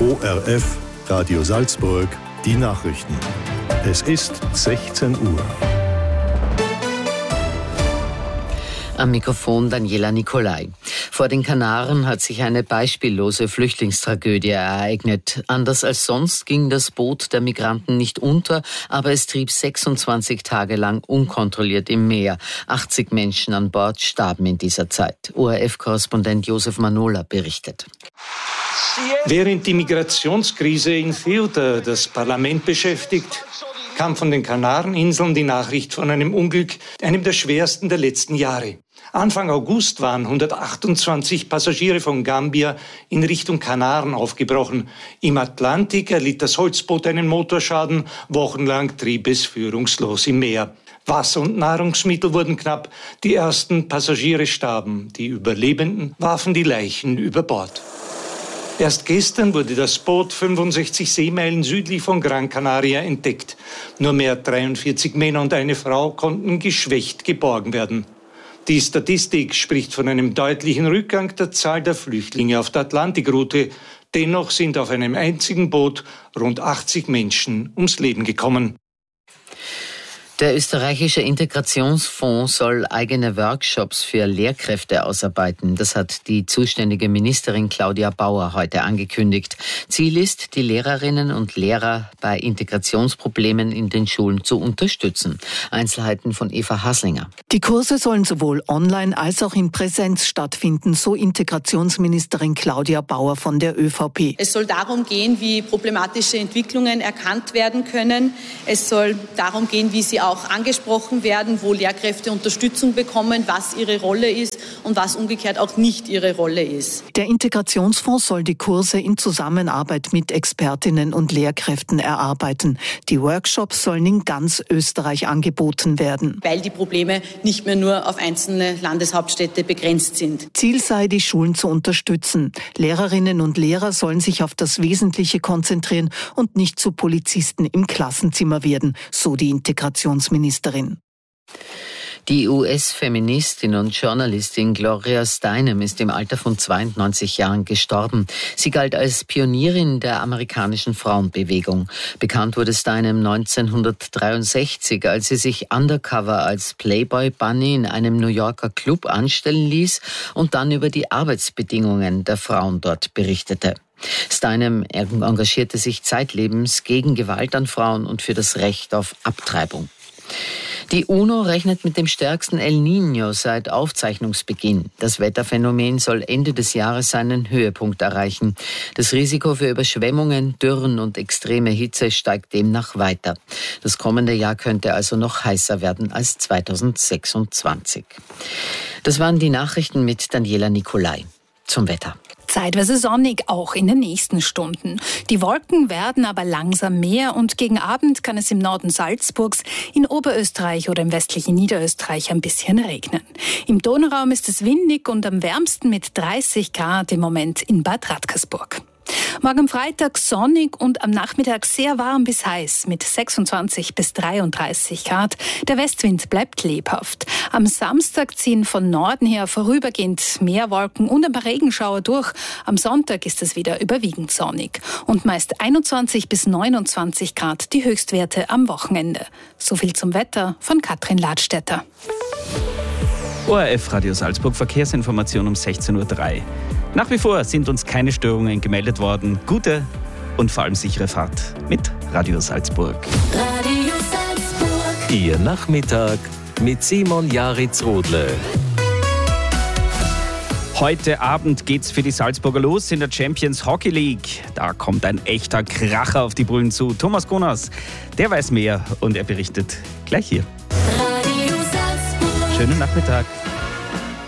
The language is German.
ORF Radio Salzburg, die Nachrichten. Es ist 16 Uhr. Am Mikrofon Daniela Nicolai. Vor den Kanaren hat sich eine beispiellose Flüchtlingstragödie ereignet. Anders als sonst ging das Boot der Migranten nicht unter, aber es trieb 26 Tage lang unkontrolliert im Meer. 80 Menschen an Bord starben in dieser Zeit. ORF-Korrespondent Josef Manola berichtet. Während die Migrationskrise in Ceuta das Parlament beschäftigt, kam von den Kanareninseln die Nachricht von einem Unglück, einem der schwersten der letzten Jahre. Anfang August waren 128 Passagiere von Gambia in Richtung Kanaren aufgebrochen. Im Atlantik erlitt das Holzboot einen Motorschaden. Wochenlang trieb es führungslos im Meer. Wasser und Nahrungsmittel wurden knapp. Die ersten Passagiere starben. Die Überlebenden warfen die Leichen über Bord. Erst gestern wurde das Boot 65 Seemeilen südlich von Gran Canaria entdeckt. Nur mehr 43 Männer und eine Frau konnten geschwächt geborgen werden. Die Statistik spricht von einem deutlichen Rückgang der Zahl der Flüchtlinge auf der Atlantikroute. Dennoch sind auf einem einzigen Boot rund 80 Menschen ums Leben gekommen. Der österreichische Integrationsfonds soll eigene Workshops für Lehrkräfte ausarbeiten. Das hat die zuständige Ministerin Claudia Bauer heute angekündigt. Ziel ist, die Lehrerinnen und Lehrer bei Integrationsproblemen in den Schulen zu unterstützen. Einzelheiten von Eva Haslinger. Die Kurse sollen sowohl online als auch in Präsenz stattfinden, so Integrationsministerin Claudia Bauer von der ÖVP. Es soll darum gehen, wie problematische Entwicklungen erkannt werden können. Es soll darum gehen, wie sie auch angesprochen werden, wo Lehrkräfte Unterstützung bekommen, was ihre Rolle ist und was umgekehrt auch nicht ihre Rolle ist. Der Integrationsfonds soll die Kurse in Zusammenarbeit mit Expertinnen und Lehrkräften erarbeiten. Die Workshops sollen in ganz Österreich angeboten werden. Weil die Probleme nicht mehr nur auf einzelne Landeshauptstädte begrenzt sind. Ziel sei, die Schulen zu unterstützen. Lehrerinnen und Lehrer sollen sich auf das Wesentliche konzentrieren und nicht zu Polizisten im Klassenzimmer werden, so die Integrationsministerin. Die US-Feministin und Journalistin Gloria Steinem ist im Alter von 92 Jahren gestorben. Sie galt als Pionierin der amerikanischen Frauenbewegung. Bekannt wurde Steinem 1963, als sie sich undercover als Playboy Bunny in einem New Yorker Club anstellen ließ und dann über die Arbeitsbedingungen der Frauen dort berichtete. Steinem engagierte sich zeitlebens gegen Gewalt an Frauen und für das Recht auf Abtreibung. Die UNO rechnet mit dem stärksten El Niño seit Aufzeichnungsbeginn. Das Wetterphänomen soll Ende des Jahres seinen Höhepunkt erreichen. Das Risiko für Überschwemmungen, Dürren und extreme Hitze steigt demnach weiter. Das kommende Jahr könnte also noch heißer werden als 2026. Das waren die Nachrichten mit Daniela Nicolai. Zum Wetter. Zeitweise sonnig, auch in den nächsten Stunden. Die Wolken werden aber langsam mehr und gegen Abend kann es im Norden Salzburgs, in Oberösterreich oder im westlichen Niederösterreich ein bisschen regnen. Im Donauraum ist es windig und am wärmsten mit 30 Grad im Moment in Bad Radkersburg. Morgen Freitag sonnig und am Nachmittag sehr warm bis heiß mit 26 bis 33 Grad. Der Westwind bleibt lebhaft. Am Samstag ziehen von Norden her vorübergehend mehr Wolken und ein paar Regenschauer durch. Am Sonntag ist es wieder überwiegend sonnig. Und meist 21 bis 29 Grad die Höchstwerte am Wochenende. So viel zum Wetter von Katrin Ladstätter. ORF Radio Salzburg Verkehrsinformation um 16.03 Uhr. Nach wie vor sind uns keine Störungen gemeldet worden. Gute und vor allem sichere Fahrt mit Radio Salzburg. Radio Salzburg. Ihr Nachmittag mit Simon Jaritz-Rodle. Heute Abend geht's für die Salzburger los in der Champions Hockey League. Da kommt ein echter Kracher auf die Bullen zu. Thomas Gunners, der weiß mehr und er berichtet gleich hier. Radio Salzburg. Schönen Nachmittag.